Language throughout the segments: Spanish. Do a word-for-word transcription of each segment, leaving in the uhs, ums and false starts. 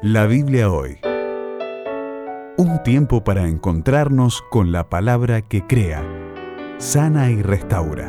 La Biblia hoy. Un tiempo para encontrarnos con la palabra que crea, sana y restaura.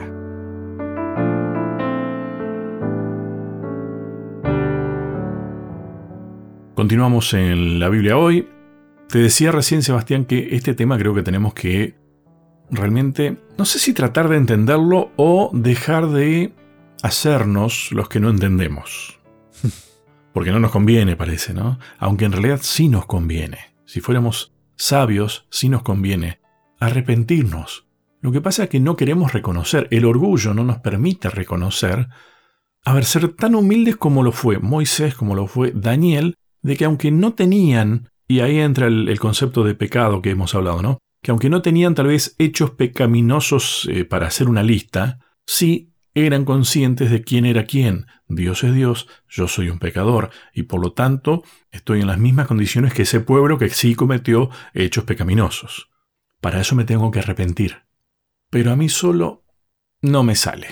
Continuamos en la Biblia hoy. Te decía recién, Sebastián, que este tema creo que tenemos que realmente, no sé si tratar de entenderlo o dejar de hacernos los que no entendemos. Porque no nos conviene, parece, ¿no? Aunque en realidad sí nos conviene. Si fuéramos sabios, sí nos conviene arrepentirnos. Lo que pasa es que no queremos reconocer. El orgullo no nos permite reconocer. A ver, ser tan humildes como lo fue Moisés, como lo fue Daniel, de que aunque no tenían, y ahí entra el, el concepto de pecado que hemos hablado, ¿no? Que aunque no tenían tal vez hechos pecaminosos eh, para hacer una lista, sí eran conscientes de quién era quién. Dios es Dios, yo soy un pecador, y por lo tanto estoy en las mismas condiciones que ese pueblo que sí cometió hechos pecaminosos. Para eso me tengo que arrepentir. Pero a mí solo no me sale.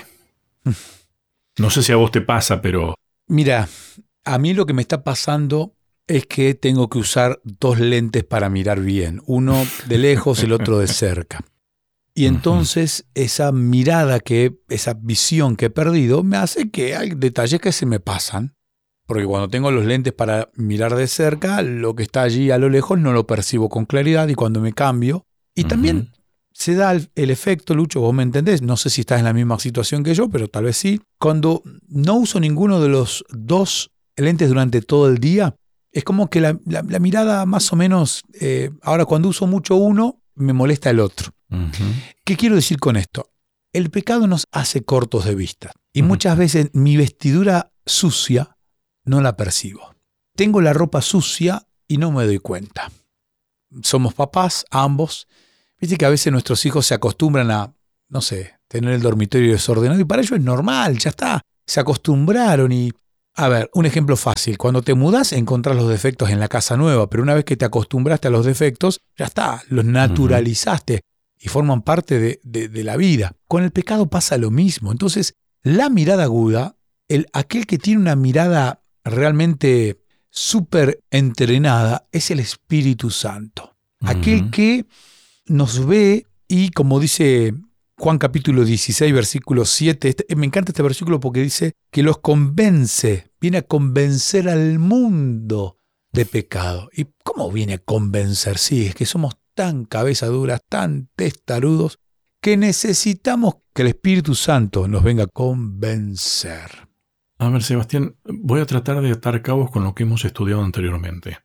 No sé si a vos te pasa, pero... Mira, a mí lo que me está pasando es que tengo que usar dos lentes para mirar bien. Uno de lejos, el otro de cerca. Y entonces esa mirada, que esa visión que he perdido, me hace que hay detalles que se me pasan. Porque cuando tengo los lentes para mirar de cerca, lo que está allí a lo lejos no lo percibo con claridad, y cuando me cambio... Y uh-huh. también se da el, el efecto, Lucho, vos me entendés, no sé si estás en la misma situación que yo, pero tal vez sí. Cuando no uso ninguno de los dos lentes durante todo el día, es como que la, la, la mirada más o menos... Eh, ahora, cuando uso mucho uno, me molesta el otro. Uh-huh. ¿Qué quiero decir con esto? El pecado nos hace cortos de vista. Y uh-huh. muchas veces mi vestidura sucia no la percibo. Tengo la ropa sucia y no me doy cuenta. Somos papás, ambos. Viste que a veces nuestros hijos se acostumbran a, no sé, tener el dormitorio desordenado, y para ellos es normal, ya está. Se acostumbraron y... A ver, un ejemplo fácil. Cuando te mudás, encontrás los defectos en la casa nueva, pero una vez que te acostumbraste a los defectos, ya está, los naturalizaste uh-huh. y forman parte de, de, de la vida. Con el pecado pasa lo mismo. Entonces, la mirada aguda, el, aquel que tiene una mirada realmente súper entrenada, es el Espíritu Santo. Uh-huh. Aquel que nos ve y, como dice Juan capítulo dieciséis, versículo siete, este, me encanta este versículo porque dice que los convence, viene a convencer al mundo de pecado. ¿Y cómo viene a convencer? Sí, es que somos tan cabezaduras, tan testarudos, que necesitamos que el Espíritu Santo nos venga a convencer. A ver, Sebastián, voy a tratar de atar cabos con lo que hemos estudiado anteriormente.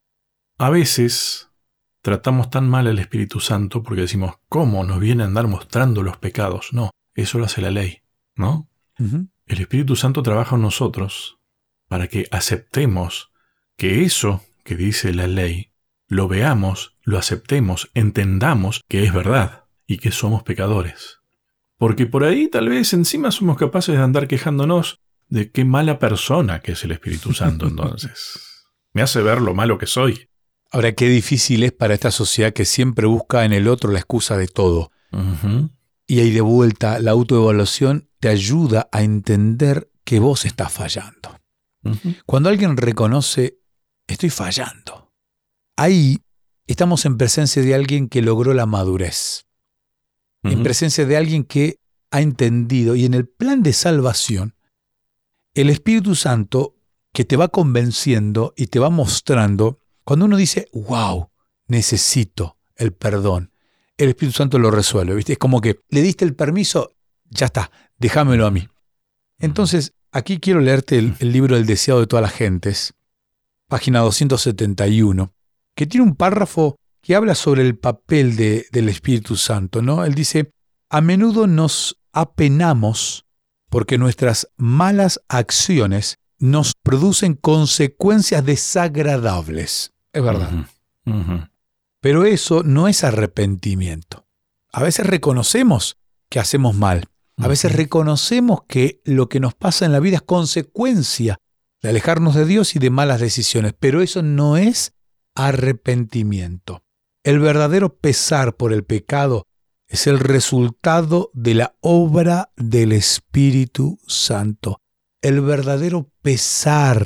A veces tratamos tan mal al Espíritu Santo porque decimos, ¿cómo nos viene a andar mostrando los pecados? No, eso lo hace la ley, ¿no? Uh-huh. El Espíritu Santo trabaja en nosotros para que aceptemos que eso que dice la ley, lo veamos, lo aceptemos, entendamos que es verdad y que somos pecadores. Porque por ahí tal vez encima somos capaces de andar quejándonos de qué mala persona que es el Espíritu Santo entonces. Me hace ver lo malo que soy. Ahora, qué difícil es para esta sociedad que siempre busca en el otro la excusa de todo. Uh-huh. Y ahí de vuelta, la autoevaluación te ayuda a entender que vos estás fallando. Uh-huh. Cuando alguien reconoce, estoy fallando, ahí estamos en presencia de alguien que logró la madurez. Uh-huh. En presencia de alguien que ha entendido. Y en el plan de salvación, el Espíritu Santo que te va convenciendo y te va mostrando. Cuando uno dice, wow, necesito el perdón, el Espíritu Santo lo resuelve, ¿viste? Es como que le diste el permiso, ya está, déjamelo a mí. Entonces, aquí quiero leerte el, el libro El deseado de todas las gentes, página doscientos setenta y uno, que tiene un párrafo que habla sobre el papel de, del Espíritu Santo, ¿no? Él dice, a menudo nos apenamos porque nuestras malas acciones nos producen consecuencias desagradables. Es verdad. Uh-huh. Uh-huh. Pero eso no es arrepentimiento. A veces reconocemos que hacemos mal. A veces uh-huh. reconocemos que lo que nos pasa en la vida es consecuencia de alejarnos de Dios y de malas decisiones. Pero eso no es arrepentimiento. El verdadero pesar por el pecado es el resultado de la obra del Espíritu Santo. El verdadero pesar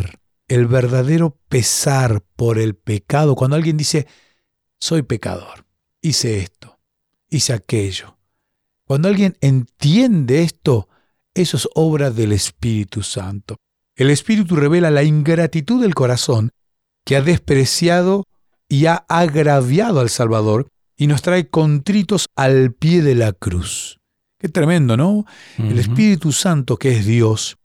el verdadero pesar por el pecado. Cuando alguien dice, soy pecador, hice esto, hice aquello. Cuando alguien entiende esto, eso es obra del Espíritu Santo. El Espíritu revela la ingratitud del corazón que ha despreciado y ha agraviado al Salvador y nos trae contritos al pie de la cruz. Qué tremendo, ¿no? Uh-huh. El Espíritu Santo, que es Dios,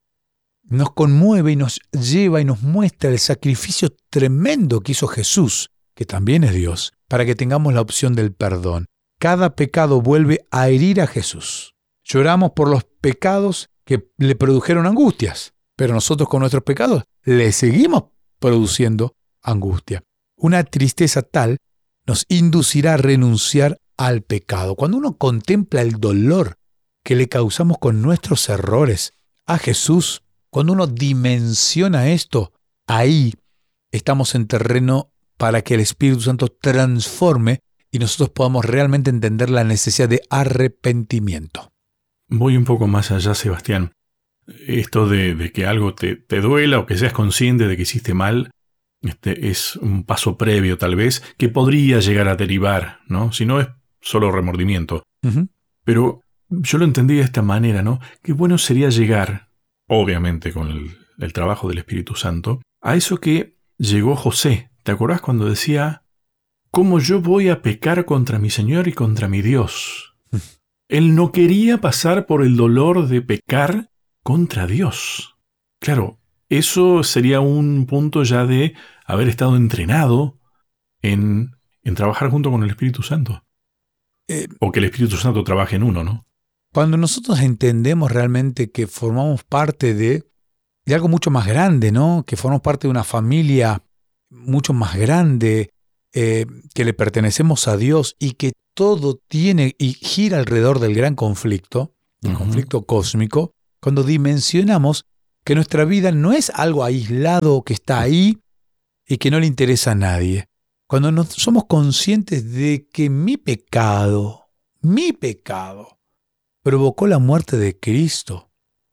nos conmueve y nos lleva y nos muestra el sacrificio tremendo que hizo Jesús, que también es Dios, para que tengamos la opción del perdón. Cada pecado vuelve a herir a Jesús. Lloramos por los pecados que le produjeron angustias, pero nosotros con nuestros pecados le seguimos produciendo angustia. Una tristeza tal nos inducirá a renunciar al pecado. Cuando uno contempla el dolor que le causamos con nuestros errores a Jesús, cuando uno dimensiona esto, ahí estamos en terreno para que el Espíritu Santo transforme y nosotros podamos realmente entender la necesidad de arrepentimiento. Voy un poco más allá, Sebastián. Esto de, de que algo te, te duela o que seas consciente de que hiciste mal, este, es un paso previo tal vez, que podría llegar a derivar, ¿no? Si no es solo remordimiento. Uh-huh. Pero yo lo entendí de esta manera, ¿no? Qué bueno sería llegar, obviamente con el, el trabajo del Espíritu Santo, a eso que llegó José. ¿Te acordás cuando decía, cómo yo voy a pecar contra mi Señor y contra mi Dios? Uh-huh. Él no quería pasar por el dolor de pecar contra Dios. Claro, eso sería un punto ya de haber estado entrenado en, en trabajar junto con el Espíritu Santo. Eh, o que el Espíritu Santo trabaje en uno, ¿no? Cuando nosotros entendemos realmente que formamos parte de, de algo mucho más grande, ¿no? Que formamos parte de una familia mucho más grande, eh, que le pertenecemos a Dios y que todo tiene y gira alrededor del gran conflicto, el uh-huh. conflicto cósmico, cuando dimensionamos que nuestra vida no es algo aislado que está ahí y que no le interesa a nadie. Cuando nos somos conscientes de que mi pecado, mi pecado, provocó la muerte de Cristo.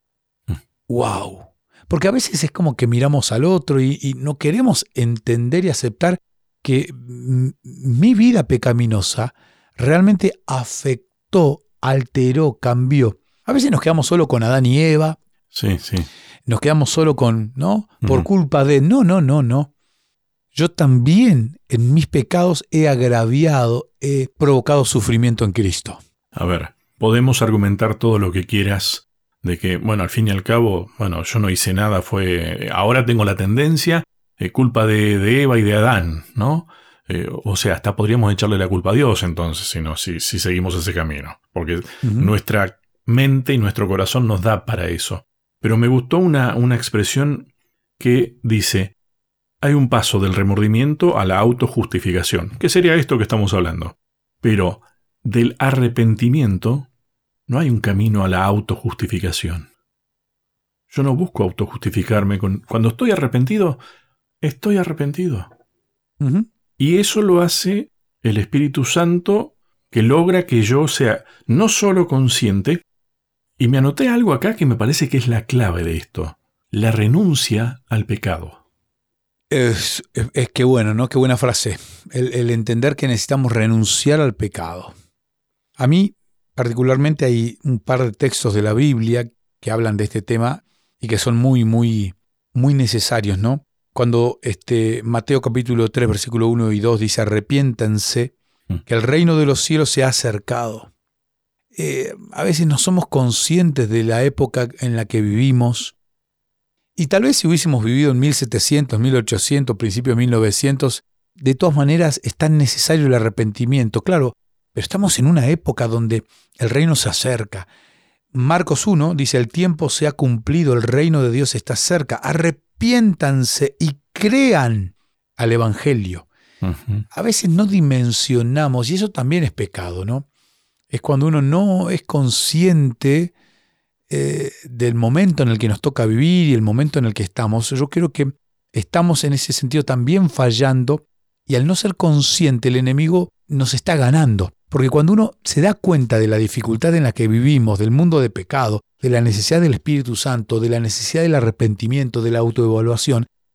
¡Wow! Porque a veces es como que miramos al otro y, y no queremos entender y aceptar que m- mi vida pecaminosa realmente afectó, alteró, cambió. A veces nos quedamos solo con Adán y Eva. Sí, sí. Nos quedamos solo con, ¿no? Por uh-huh. culpa de... No, no, no, no. Yo también en mis pecados he agraviado, he provocado sufrimiento en Cristo. A ver, podemos argumentar todo lo que quieras de que, bueno, al fin y al cabo, bueno, yo no hice nada, fue... Ahora tengo la tendencia, eh, culpa de, de Eva y de Adán, ¿no? Eh, o sea, hasta podríamos echarle la culpa a Dios entonces, si, no, si, si seguimos ese camino. Porque uh-huh. nuestra mente y nuestro corazón nos da para eso. Pero me gustó una, una expresión que dice, hay un paso del remordimiento a la autojustificación, que sería esto que estamos hablando. Pero del arrepentimiento no hay un camino a la autojustificación. Yo no busco autojustificarme. Con, cuando estoy arrepentido, estoy arrepentido. Uh-huh. Y eso lo hace el Espíritu Santo, que logra que yo sea no solo consciente. Y me anoté algo acá que me parece que es la clave de esto. La renuncia al pecado. Es, es, es que bueno, ¿no? Qué buena frase. El, el entender que necesitamos renunciar al pecado. A mí, particularmente, hay un par de textos de la Biblia que hablan de este tema y que son muy, muy, muy necesarios, ¿no? Cuando este, Mateo capítulo tres, versículo uno y dos dice, arrepiéntanse, que el reino de los cielos se ha acercado. Eh, a veces no somos conscientes de la época en la que vivimos y tal vez si hubiésemos vivido en mil setecientos, mil ochocientos, principios de mil novecientos, de todas maneras es tan necesario el arrepentimiento, claro, pero estamos en una época donde el reino se acerca. Marcos uno dice, el tiempo se ha cumplido, el reino de Dios está cerca, arrepiéntanse y crean al Evangelio. Uh-huh. A veces no dimensionamos, y eso también es pecado, ¿no? Es cuando uno no es consciente eh, del momento en el que nos toca vivir y el momento en el que estamos. Yo creo que estamos en ese sentido también fallando y al no ser consciente el enemigo nos está ganando. Porque cuando uno se da cuenta de la dificultad en la que vivimos, del mundo de pecado, de la necesidad del Espíritu Santo, de la necesidad del arrepentimiento, de la autoevaluación,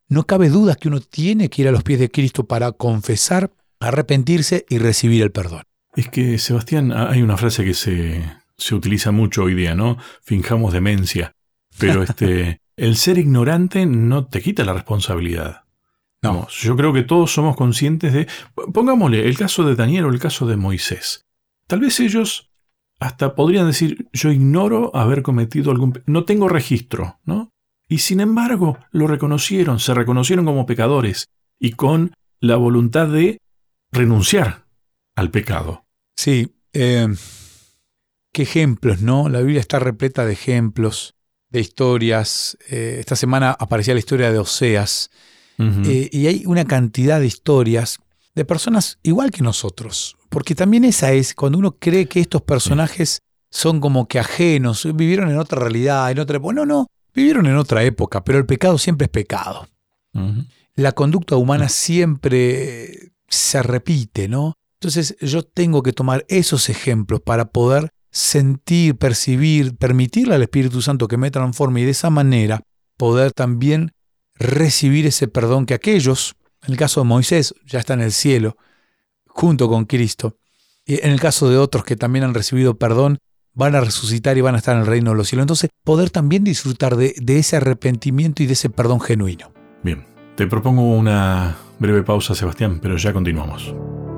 no cabe duda que uno tiene que ir a los pies de Cristo para confesar, arrepentirse y recibir el perdón. Es que, Sebastián, hay una frase que se, se utiliza mucho hoy día, ¿no? Finjamos demencia. Pero este, el ser ignorante no te quita la responsabilidad. No. Vamos, yo creo que todos somos conscientes de... Pongámosle el caso de Daniel o el caso de Moisés. Tal vez ellos hasta podrían decir, yo ignoro haber cometido algún... No tengo registro, ¿no? Y sin embargo, lo reconocieron, se reconocieron como pecadores y con la voluntad de renunciar al pecado. Sí, eh, qué ejemplos, ¿no? La Biblia está repleta de ejemplos, de historias. Eh, esta semana aparecía la historia de Oseas. Uh-huh. Eh, y hay una cantidad de historias de personas igual que nosotros. Porque también esa es, cuando uno cree que estos personajes sí. son como que ajenos, vivieron en otra realidad, en otra época. No, no, vivieron en otra época, pero el pecado siempre es pecado. Uh-huh. La conducta humana uh-huh. siempre se repite, ¿no? Entonces yo tengo que tomar esos ejemplos para poder sentir, percibir, permitirle al Espíritu Santo que me transforme y de esa manera poder también recibir ese perdón que aquellos, en el caso de Moisés, ya está en el cielo, junto con Cristo. Y en el caso de otros que también han recibido perdón, van a resucitar y van a estar en el reino de los cielos. Entonces, poder también disfrutar de, de ese arrepentimiento y de ese perdón genuino. Bien, te propongo una breve pausa, Sebastián, pero ya continuamos.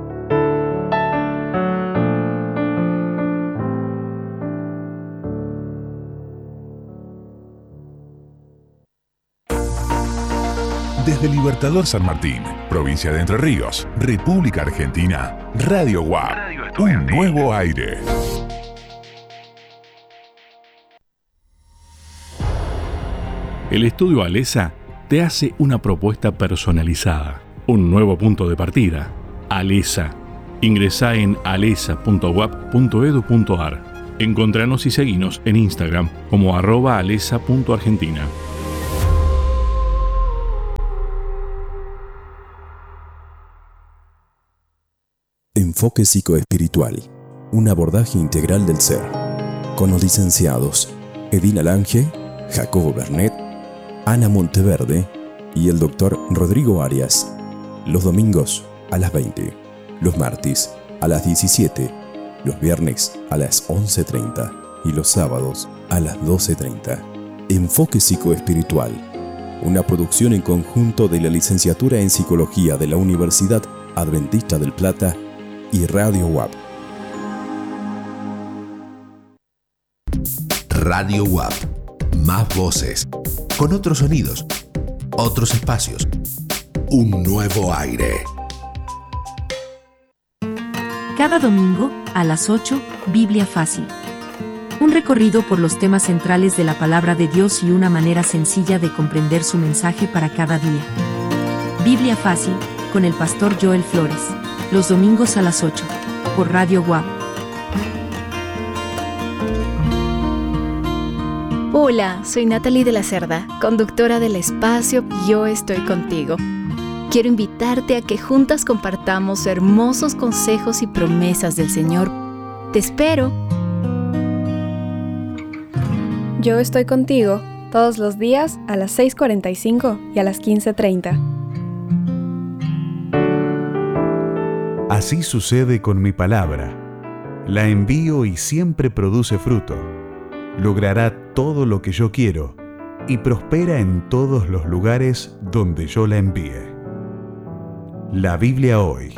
Desde Libertador San Martín, provincia de Entre Ríos, República Argentina, Radio U A P, un nuevo aire. El Estudio Alesa te hace una propuesta personalizada, un nuevo punto de partida. Alesa. Ingresá en alesa punto u a p punto e d u punto a r. Encontranos y seguinos en Instagram como arroba alesa punto argentina. Enfoque psicoespiritual, un abordaje integral del ser, con los licenciados Edina Lange, Jacobo Bernet, Ana Monteverde y el doctor Rodrigo Arias, los domingos a las veinte, los martes a las diecisiete, los viernes a las once treinta y los sábados a las doce treinta. Enfoque psicoespiritual, una producción en conjunto de la Licenciatura en Psicología de la Universidad Adventista del Plata y Radio U A P. Radio U A P. Más voces, con otros sonidos, otros espacios, un nuevo aire. Cada domingo, a las ocho, Biblia Fácil. Un recorrido por los temas centrales de la palabra de Dios y una manera sencilla de comprender su mensaje para cada día. Biblia Fácil, con el pastor Joel Flores. Los domingos a las ocho, por Radio U A P. Hola, soy Natalie de la Cerda, conductora del espacio Yo Estoy Contigo. Quiero invitarte a que juntas compartamos hermosos consejos y promesas del Señor. ¡Te espero! Yo Estoy Contigo, todos los días a las seis cuarenta y cinco y a las quince treinta. Así sucede con mi palabra. La envío y siempre produce fruto. Logrará todo lo que yo quiero y prospera en todos los lugares donde yo la envíe. La Biblia hoy.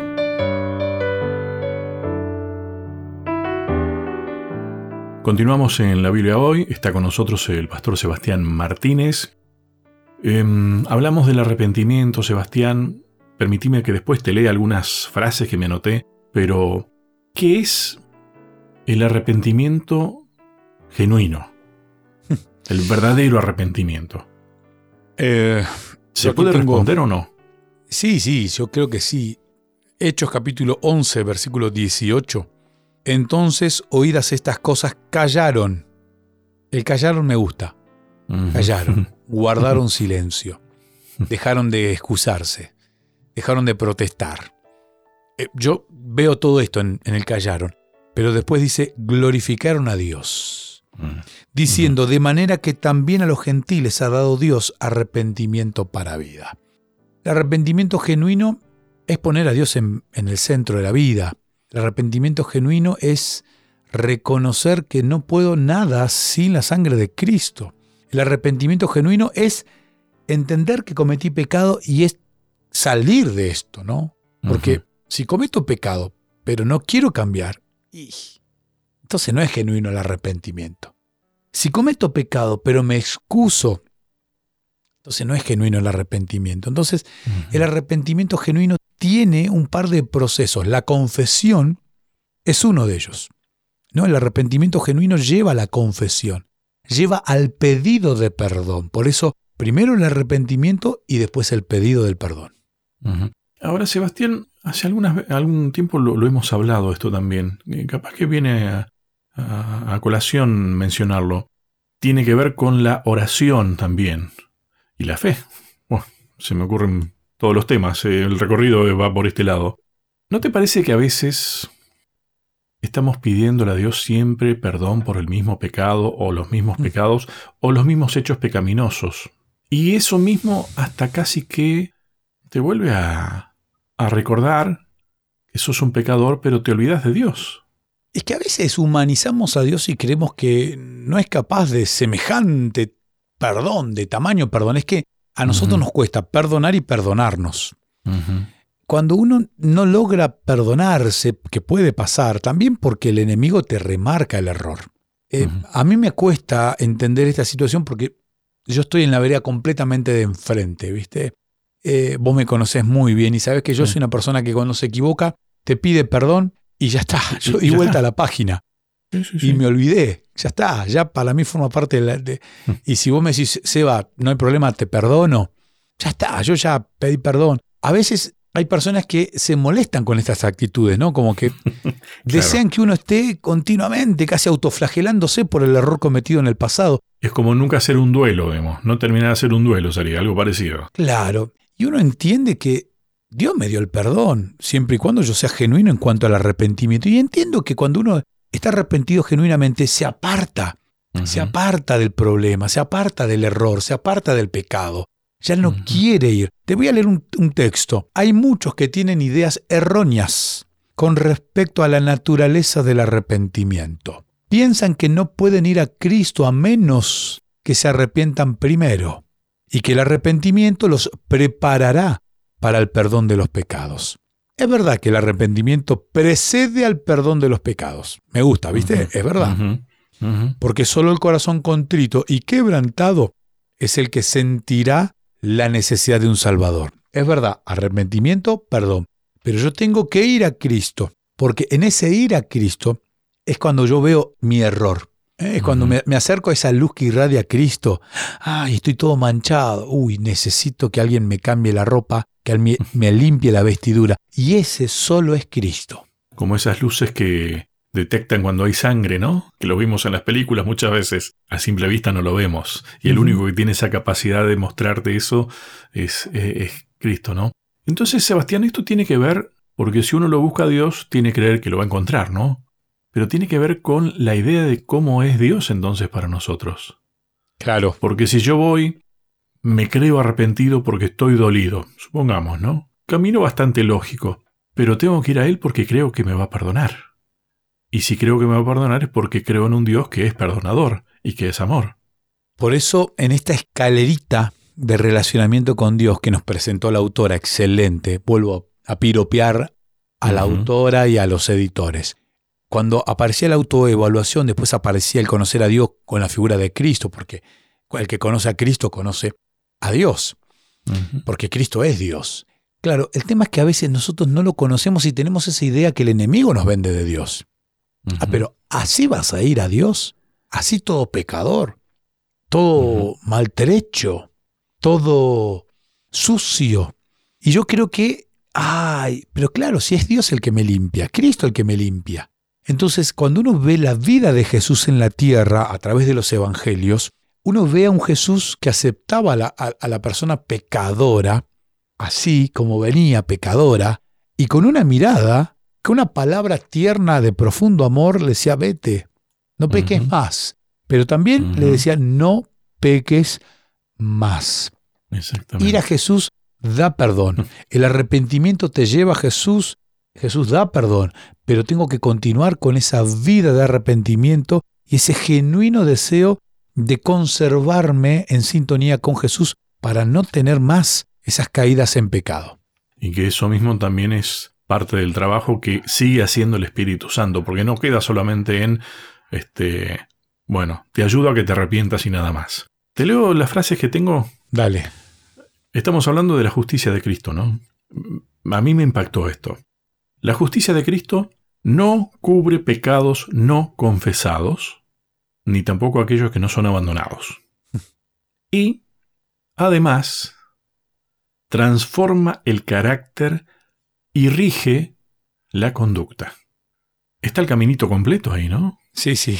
Continuamos en la Biblia hoy. Está con nosotros el pastor Sebastián Martínez. Eh, hablamos del arrepentimiento, Sebastián. Permitime que después te lea algunas frases que me anoté, pero ¿qué es el arrepentimiento genuino? El verdadero arrepentimiento. Eh, ¿Se puede tengo... responder o no? Sí, sí, yo creo que sí. Hechos capítulo once, versículo dieciocho. Entonces, oídas estas cosas, callaron. El callaron me gusta. Callaron, guardaron silencio, dejaron de excusarse. Dejaron de protestar. Eh, yo veo todo esto en, en el callaron, pero después dice, glorificaron a Dios. diciendo, de manera que también a los gentiles ha dado Dios arrepentimiento para vida. El arrepentimiento genuino es poner a Dios en, en el centro de la vida. El arrepentimiento genuino es reconocer que no puedo nada sin la sangre de Cristo. El arrepentimiento genuino es entender que cometí pecado y es salir de esto, ¿no? Porque uh-huh. si cometo pecado, pero no quiero cambiar, y entonces no es genuino el arrepentimiento. Si cometo pecado, pero me excuso, entonces no es genuino el arrepentimiento. Entonces, uh-huh. el arrepentimiento genuino tiene un par de procesos. La confesión es uno de ellos, ¿no? El arrepentimiento genuino lleva a la confesión, lleva al pedido de perdón. Por eso, primero el arrepentimiento y después el pedido del perdón. Uh-huh. Ahora, Sebastián, hace algunas, algún tiempo lo, lo hemos hablado esto también. Eh, capaz que viene a, a, a colación mencionarlo. Tiene que ver con la oración también. Y la fe. Bueno, se me ocurren todos los temas. Eh, el recorrido va por este lado. ¿No te parece que a veces estamos pidiéndole a Dios siempre perdón por el mismo pecado o los mismos pecados o los mismos hechos pecaminosos? Y eso mismo hasta casi que te vuelve a, a recordar que sos un pecador, pero te olvidas de Dios. Es que a veces humanizamos a Dios y creemos que no es capaz de semejante perdón, de tamaño perdón. Es que a nosotros uh-huh. nos cuesta perdonar y perdonarnos. Uh-huh. Cuando uno no logra perdonarse, que puede pasar, también porque el enemigo te remarca el error. Eh, uh-huh. A mí me cuesta entender esta situación porque yo estoy en la vereda completamente de enfrente, ¿viste? Eh, vos me conocés muy bien y sabés que yo sí. soy una persona que cuando se equivoca te pide perdón y ya está. Yo di vuelta está. a la página sí, sí, sí. y me olvidé. Ya está, ya para mí forma parte de la... De, y si vos me decís, Seba, no hay problema, te perdono, ya está, yo ya pedí perdón. A veces hay personas que se molestan con estas actitudes, ¿no? Como que claro. desean que uno esté continuamente casi autoflagelándose por el error cometido en el pasado. Es como nunca hacer un duelo, digamos. No terminar de hacer un duelo, sería algo parecido. Claro. Y uno entiende que Dios me dio el perdón, siempre y cuando yo sea genuino en cuanto al arrepentimiento. Y entiendo que cuando uno está arrepentido genuinamente, se aparta, uh-huh. se aparta del problema, se aparta del error, se aparta del pecado. Ya no uh-huh. quiere ir. Te voy a leer un, un texto. Hay muchos que tienen ideas erróneas con respecto a la naturaleza del arrepentimiento. Piensan que no pueden ir a Cristo a menos que se arrepientan primero y que el arrepentimiento los preparará para el perdón de los pecados. Es verdad que el arrepentimiento precede al perdón de los pecados. Me gusta, ¿viste? Uh-huh. Es verdad. Uh-huh. Uh-huh. Porque solo el corazón contrito y quebrantado es el que sentirá la necesidad de un Salvador. Es verdad, arrepentimiento, perdón. Pero yo tengo que ir a Cristo, porque en ese ir a Cristo es cuando yo veo mi error. ¿eh? Es uh-huh. cuando me, me acerco a esa luz que irradia a Cristo. Ay, estoy todo manchado. Uy, necesito que alguien me cambie la ropa, que me, me limpie la vestidura. Y ese solo es Cristo. Como esas luces que detectan cuando hay sangre, ¿no? Que lo vimos en las películas muchas veces. A simple vista no lo vemos. Y el uh-huh. único que tiene esa capacidad de mostrarte eso es, es, es Cristo, ¿no? Entonces, Sebastián, esto tiene que ver, porque si uno lo busca a Dios, tiene que creer que lo va a encontrar, ¿no? Pero tiene que ver con la idea de cómo es Dios entonces para nosotros. Claro. Porque si yo voy, me creo arrepentido porque estoy dolido, supongamos, ¿no? Camino bastante lógico, pero tengo que ir a Él porque creo que me va a perdonar. Y si creo que me va a perdonar es porque creo en un Dios que es perdonador y que es amor. Por eso, en esta escalerita de relacionamiento con Dios que nos presentó la autora, excelente, vuelvo a piropear a la uh-huh. autora y a los editores. Cuando aparecía la autoevaluación, después aparecía el conocer a Dios con la figura de Cristo, porque el que conoce a Cristo conoce a Dios, uh-huh. porque Cristo es Dios. Claro, el tema es que a veces nosotros no lo conocemos y tenemos esa idea que el enemigo nos vende de Dios. Uh-huh. Ah, pero ¿así vas a ir a Dios? ¿Así todo pecador? ¿Todo uh-huh. maltrecho? ¿Todo sucio? Y yo creo que, ay, pero claro, si es Dios el que me limpia, Cristo el que me limpia. Entonces, cuando uno ve la vida de Jesús en la tierra a través de los evangelios, uno ve a un Jesús que aceptaba a la, a, a la persona pecadora, así como venía pecadora, y con una mirada, con una palabra tierna de profundo amor, le decía, vete, no peques uh-huh. más. Pero también Uh-huh. le decía, no peques más. Exactamente. Ir a Jesús da perdón. El arrepentimiento te lleva a Jesús. Jesús da perdón. Pero tengo que continuar con esa vida de arrepentimiento y ese genuino deseo de conservarme en sintonía con Jesús para no tener más esas caídas en pecado. Y que eso mismo también es parte del trabajo que sigue haciendo el Espíritu Santo, porque no queda solamente en, este, bueno, te ayudo a que te arrepientas y nada más. Te leo las frases que tengo. Dale. Estamos hablando de la justicia de Cristo, ¿no? A mí me impactó esto. La justicia de Cristo no cubre pecados no confesados, ni tampoco aquellos que no son abandonados. Y, además, transforma el carácter y rige la conducta. Está el caminito completo ahí, ¿no? Sí, sí.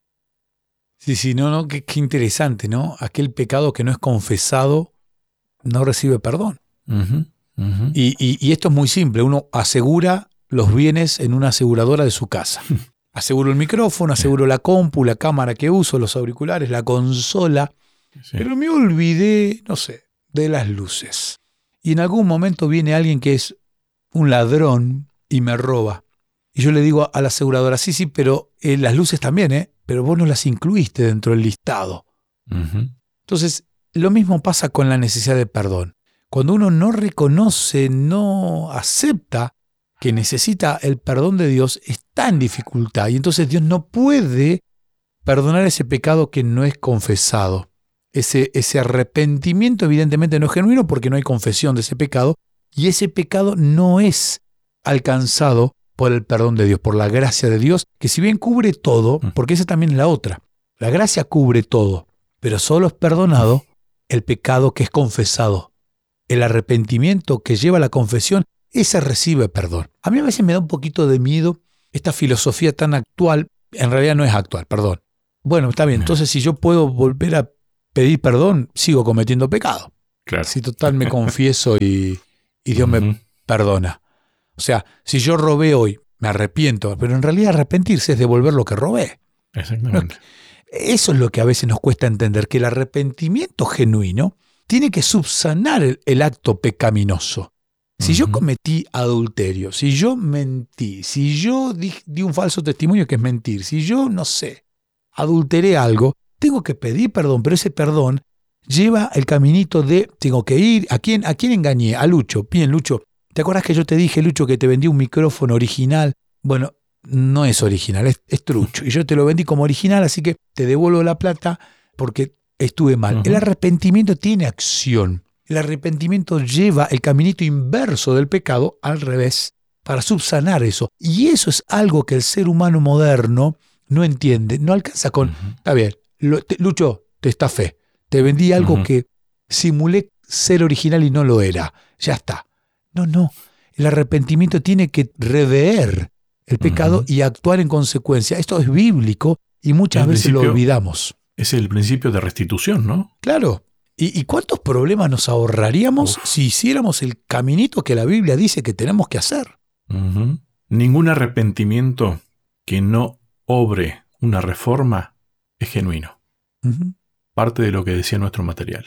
Sí, sí, no, no, qué, qué interesante, ¿no? Aquel pecado que no es confesado no recibe perdón. Uh-huh, uh-huh. Y, y, y esto es muy simple. Uno asegura los bienes en una aseguradora de su casa. Aseguro el micrófono, aseguro la compu, la cámara que uso, los auriculares, la consola. Sí. Pero me olvidé, no sé, de las luces. Y en algún momento viene alguien que es un ladrón y me roba. Y yo le digo a la aseguradora, sí, sí, pero eh, las luces también, ¿eh? Pero vos no las incluiste dentro del listado. Uh-huh. Entonces, lo mismo pasa con la necesidad de perdón. Cuando uno no reconoce, no acepta que necesita el perdón de Dios, está en dificultad. Y entonces Dios no puede perdonar ese pecado que no es confesado. Ese, ese arrepentimiento evidentemente no es genuino porque no hay confesión de ese pecado. Y ese pecado no es alcanzado por el perdón de Dios, por la gracia de Dios, que si bien cubre todo, porque esa también es la otra. La gracia cubre todo, pero solo es perdonado el pecado que es confesado. El arrepentimiento que lleva a la confesión, ese recibe perdón. A mí a veces me da un poquito de miedo esta filosofía tan actual. En realidad no es actual, perdón. Bueno, está bien, entonces si yo puedo volver a pedir perdón, sigo cometiendo pecado. Claro. Si total me confieso y, y Dios Uh-huh. me perdona. O sea, si yo robé hoy, me arrepiento, pero en realidad arrepentirse es devolver lo que robé. Exactamente. Eso es lo que a veces nos cuesta entender, que el arrepentimiento genuino tiene que subsanar el, el acto pecaminoso. Si uh-huh. yo cometí adulterio, si yo mentí, si yo di, di un falso testimonio que es mentir, si yo, no sé, adulteré algo, tengo que pedir perdón, pero ese perdón lleva el caminito de tengo que ir, ¿a quién, a quién engañé? A Lucho. Bien, Lucho, ¿te acuerdas que yo te dije, Lucho, que te vendí un micrófono original? Bueno, no es original, es, es trucho. Y yo te lo vendí como original, así que te devuelvo la plata porque estuve mal. Uh-huh. El arrepentimiento tiene acción. El arrepentimiento lleva el caminito inverso del pecado al revés para subsanar eso. Y eso es algo que el ser humano moderno no entiende, no alcanza con... Uh-huh. Está bien, lo, te, Lucho, te estafé. Te vendí algo uh-huh. que simulé ser original y no lo era. Ya está. No, no. El arrepentimiento tiene que rever el pecado uh-huh. y actuar en consecuencia. Esto es bíblico y muchas veces lo olvidamos. Es el principio de restitución, ¿no? Claro. ¿Y, y cuántos problemas nos ahorraríamos Uf. si hiciéramos el caminito que la Biblia dice que tenemos que hacer? Uh-huh. Ningún arrepentimiento que no obre una reforma es genuino. Uh-huh. Parte de lo que decía nuestro material.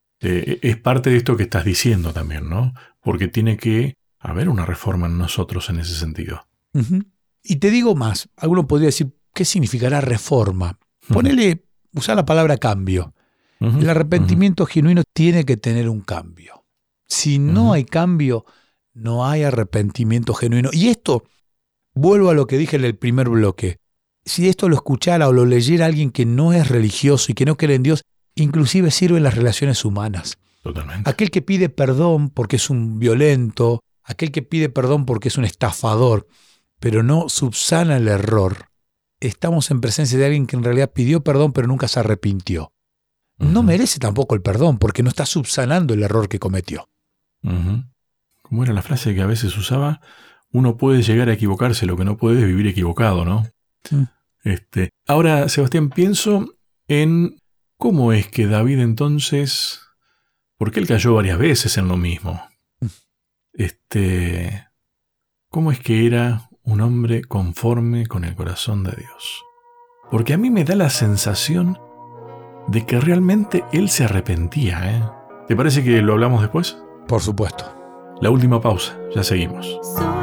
Eh, es parte de esto que estás diciendo también, ¿no? Porque tiene que haber una reforma en nosotros en ese sentido. Uh-huh. Y te digo más, alguno podría decir, ¿qué significará reforma? Ponele, uh-huh. usar la palabra cambio. Uh-huh. El arrepentimiento uh-huh. genuino tiene que tener un cambio. Si no uh-huh. hay cambio, no hay arrepentimiento genuino. Y esto, vuelvo a lo que dije en el primer bloque, si esto lo escuchara o lo leyera alguien que no es religioso y que no cree en Dios, inclusive sirve en las relaciones humanas. Totalmente. Aquel que pide perdón porque es un violento, aquel que pide perdón porque es un estafador, pero no subsana el error, estamos en presencia de alguien que en realidad pidió perdón pero nunca se arrepintió. Uh-huh. No merece tampoco el perdón porque no está subsanando el error que cometió. Uh-huh. ¿Cómo era la frase que a veces usaba? Uno puede llegar a equivocarse, lo que no puede es vivir equivocado, ¿no? Uh-huh. Este, ahora, Sebastián, pienso en cómo es que David entonces... Porque él cayó varias veces en lo mismo. Este, ¿cómo es que era un hombre conforme con el corazón de Dios? Porque a mí me da la sensación de que realmente él se arrepentía, ¿eh? ¿Te parece que lo hablamos después? Por supuesto. La última pausa, ya seguimos.